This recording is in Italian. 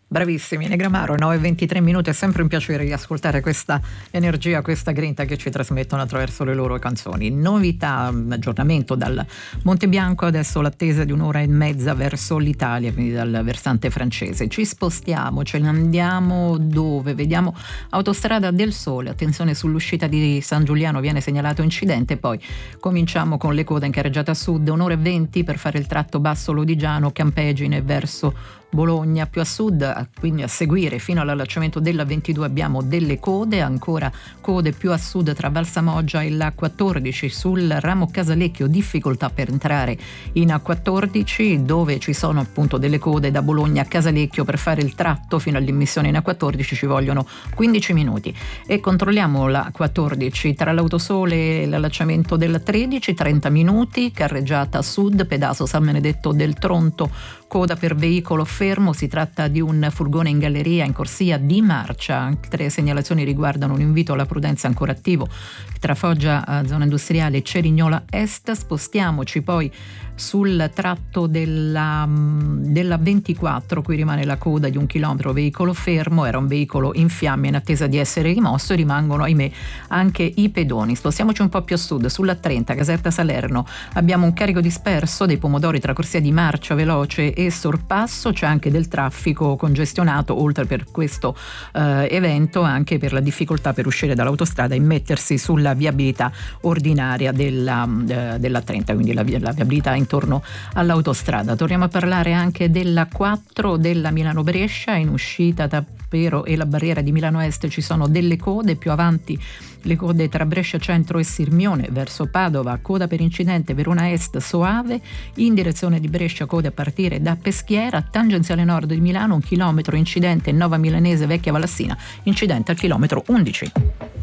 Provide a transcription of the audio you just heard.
Bravissimi, Negramaro, 9:23 minuti, è sempre un piacere di ascoltare questa energia, questa grinta che ci trasmettono attraverso le loro canzoni. Novità, aggiornamento dal Monte Bianco, adesso l'attesa di un'ora e mezza verso l'Italia, quindi dal versante francese. Ci spostiamo, ce ne andiamo dove? Vediamo Autostrada del Sole, attenzione sull'uscita di San Giuliano, viene segnalato incidente, poi cominciamo con le code in carreggiata sud, 1:20 per fare il tratto Basso Lodigiano, Campegine verso Bologna, più a sud, quindi a seguire fino all'allacciamento della 22 abbiamo delle code, ancora code più a sud tra Valsamoggia e la 14 sul ramo Casalecchio, difficoltà per entrare in A14 dove ci sono appunto delle code da Bologna a Casalecchio. Per fare il tratto fino all'immissione in A14 ci vogliono 15 minuti e controlliamo la 14 tra l'Autosole e l'allacciamento della 13, 30 minuti, carreggiata sud, pedaso San Benedetto del Tronto, coda per veicolo fermo, si tratta di un furgone in galleria in corsia di marcia. Altre segnalazioni riguardano un invito alla prudenza ancora attivo tra Foggia zona industriale e Cerignola Est. Spostiamoci poi sul tratto della 24, qui rimane la coda di 1 chilometro, veicolo fermo, era un veicolo in fiamme in attesa di essere rimosso e rimangono ahimè anche i pedoni. Spostiamoci un po' più a sud, sulla 30 Caserta Salerno abbiamo un carico disperso dei pomodori tra corsia di marcia veloce e sorpasso, c'è anche del traffico congestionato oltre per questo evento anche per la difficoltà per uscire dall'autostrada e mettersi sulla viabilità ordinaria della 30, quindi la viabilità intorno all'autostrada. Torniamo a parlare anche della 4 della Milano-Brescia, in uscita da Pero e la barriera di Milano Est ci sono delle code, più avanti le code tra Brescia Centro e Sirmione verso Padova, coda per incidente Verona Est Soave, in direzione di Brescia code a partire da Peschiera, tangenziale nord di Milano 1 chilometro, incidente Nova Milanese Vecchia Valassina, incidente al chilometro 11.